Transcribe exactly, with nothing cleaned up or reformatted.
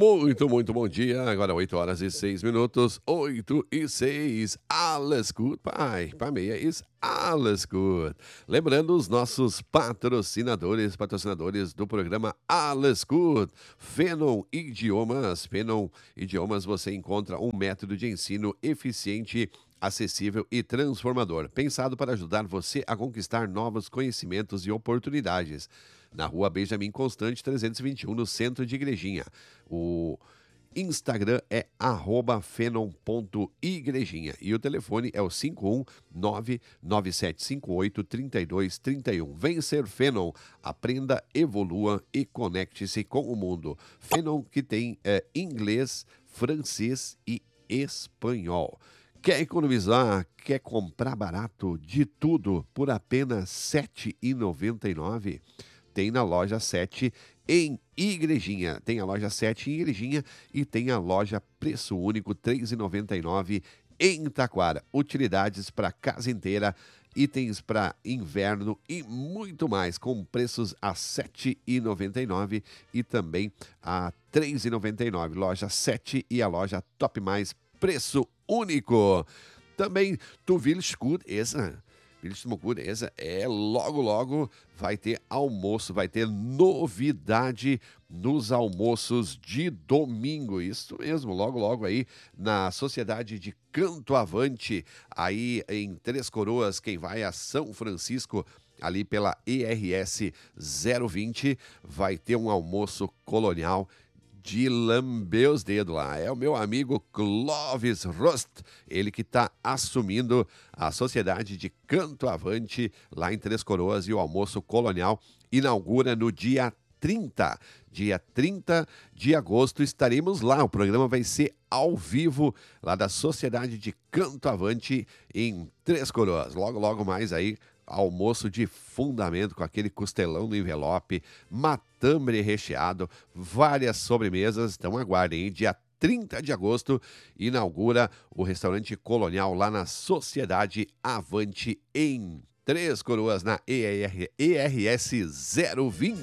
Muito, muito bom dia. Agora oito horas e seis minutos. oito e seis. Alles gut, pai. Pai meia is alles gut. Lembrando os nossos patrocinadores, patrocinadores do programa Alles gut. Fenon Idiomas. Fenon Idiomas, você encontra um método de ensino eficiente, acessível e transformador, pensado para ajudar você a conquistar novos conhecimentos e oportunidades. Na rua Benjamin Constante, trezentos e vinte e um, no centro de Igrejinha. O Instagram é arroba fenon ponto igrejinha e o telefone é o cinco um nove nove sete cinco oito três dois três um. Vem ser Fenon, aprenda, evolua e conecte-se com o mundo. Fenon, que tem é, inglês, francês e espanhol. Quer economizar? Quer comprar barato de tudo por apenas sete reais e noventa e nove centavos? Tem na loja sete em Igrejinha. Tem a loja sete em Igrejinha e tem a loja Preço Único três reais e noventa e nove centavos em Taquara. Utilidades para casa inteira, itens para inverno e muito mais, com preços a sete reais e noventa e nove centavos e também a três reais e noventa e nove centavos. Loja sete e a loja Top Mais Preço Único. Também tu willst gut essen. Willst du gut essen? É, logo, logo vai ter almoço, vai ter novidade nos almoços de domingo. Isso mesmo, logo, logo aí na Sociedade de Canto Avante, aí em Três Coroas, quem vai a São Francisco, ali pela E R S zero vinte, vai ter um almoço colonial de lamber os dedos lá. É o meu amigo Clóvis Rost, ele que está assumindo a Sociedade de Canto Avante lá em Três Coroas, e o almoço colonial inaugura no dia trinta. Dia trinta de agosto estaremos lá. O programa vai ser ao vivo lá da Sociedade de Canto Avante em Três Coroas. Logo, logo mais aí, almoço de fundamento com aquele costelão no envelope, matambre recheado, várias sobremesas. Então aguardem, hein? Dia trinta de agosto inaugura o restaurante colonial lá na Sociedade Avante em Três Coroas, na E R S zero vinte.